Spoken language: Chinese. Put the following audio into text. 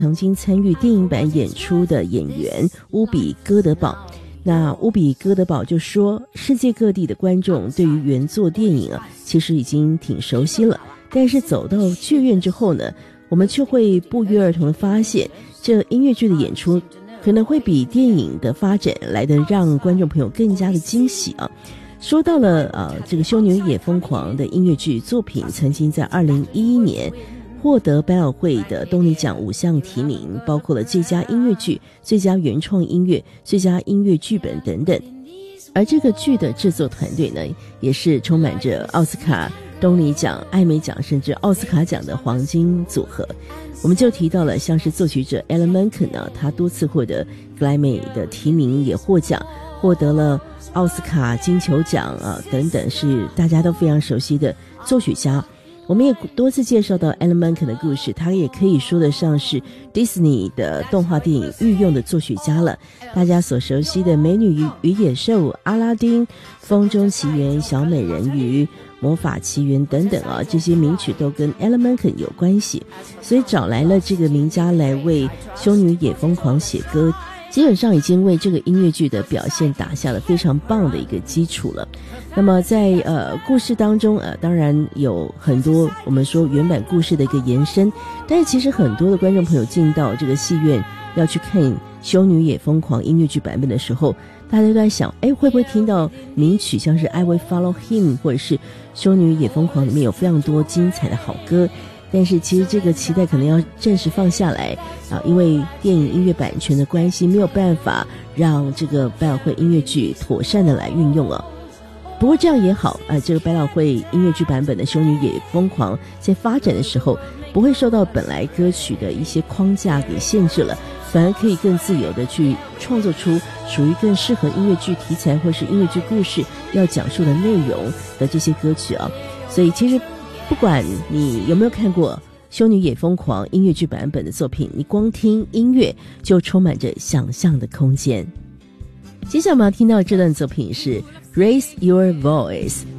曾经参与电影版演出的演员乌比戈德堡。那乌比戈德堡就说，世界各地的观众对于原作电影其实已经挺熟悉了，但是走到剧院之后呢，我们却会不约而同的发现，这音乐剧的演出可能会比电影的发展来得让观众朋友更加的惊喜说到了这个《修女也疯狂》的音乐剧作品，曾经在2011年获得百老汇的东尼奖5项提名，包括了最佳音乐剧、最佳原创音乐、最佳音乐剧本等等。而这个剧的制作团队呢，也是充满着奥斯卡、东尼奖、艾美奖甚至奥斯卡奖的黄金组合。我们就提到了像是作曲者 Alan Menken 他多次获得格莱美的提名，也获奖，获得了奥斯卡金球奖等等，是大家都非常熟悉的作曲家。我们也多次介绍到 Alan Menken 的故事，他也可以说得上是 Disney 的动画电影御用的作曲家了。大家所熟悉的《美女与野兽》、阿拉丁、风中奇缘、小美人鱼、魔法奇缘等等这些名曲都跟 Alan Menken 有关系，所以找来了这个名家来为《修女也疯狂》写歌，基本上已经为这个音乐剧的表现打下了非常棒的一个基础了。那么在故事当中当然有很多我们说原版故事的一个延伸，但是其实很多的观众朋友进到这个戏院要去看《修女也疯狂》音乐剧版本的时候，大家都在想会不会听到名曲像是 I Will Follow Him 或者是《修女也疯狂》里面有非常多精彩的好歌，但是其实这个期待可能要暂时放下来因为电影音乐版权的关系，没有办法让这个百老汇音乐剧妥善的来运用不过这样也好这个百老汇音乐剧版本的《修女也疯狂》在发展的时候不会受到本来歌曲的一些框架给限制了，反而可以更自由的去创作出属于更适合音乐剧题材或是音乐剧故事要讲述的内容的这些歌曲所以其实不管你有没有看过《修女也疯狂》音乐剧版本的作品，你光听音乐就充满着想象的空间。接下来我们要听到这段作品是 Raise Your Voice